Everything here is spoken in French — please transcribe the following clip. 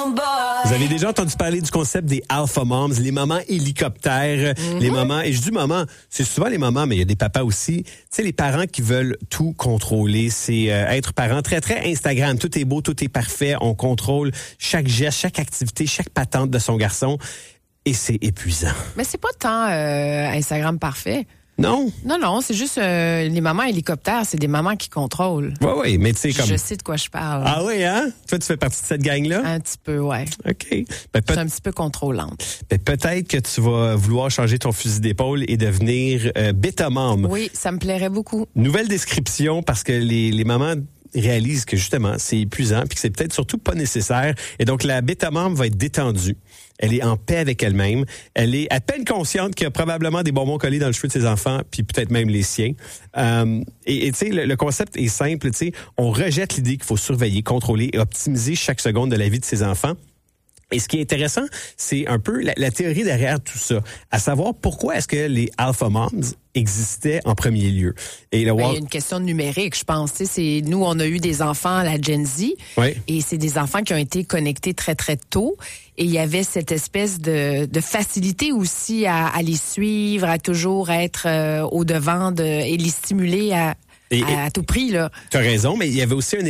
Vous avez déjà entendu parler du concept des alpha moms, les mamans hélicoptères, les mamans, et je dis maman, c'est souvent les mamans, mais il y a des papas aussi, tu sais, les parents qui veulent tout contrôler, c'est être parent très, très Instagram, tout est beau, tout est parfait, on contrôle chaque geste, chaque activité, chaque patente de son garçon, et c'est épuisant. Mais c'est pas tant Instagram parfait. Non? Non, c'est juste les mamans hélicoptères, c'est des mamans qui contrôlent. Oui, mais tu sais comme... Je sais de quoi je parle. Ah oui, hein? Toi, tu fais partie de cette gang-là? Un petit peu, ouais. OK. Je suis un petit peu contrôlante. Peut-être que tu vas vouloir changer ton fusil d'épaule et devenir bêta-mom. Oui, ça me plairait beaucoup. Nouvelle description, parce que les mamans réalisent que justement, c'est épuisant puis que c'est peut-être surtout pas nécessaire. Et donc, la bêta-mom va être détendue. Elle est en paix avec elle-même. Elle est à peine consciente qu'il y a probablement des bonbons collés dans le cheveu de ses enfants, puis peut-être même les siens. Et tu sais, le concept est simple. Tu sais, on rejette l'idée qu'il faut surveiller, contrôler et optimiser chaque seconde de la vie de ses enfants. Et ce qui est intéressant, c'est un peu la théorie derrière tout ça, à savoir pourquoi est-ce que les alpha moms existaient en premier lieu. Et il y a une question numérique, je pense. Tu sais, nous, on a eu des enfants à la Gen Z, et c'est des enfants qui ont été connectés très, très tôt. Et il y avait cette espèce de facilité aussi à les suivre, à toujours être au devant et les stimuler à tout prix, là. Tu as raison, mais il y avait aussi un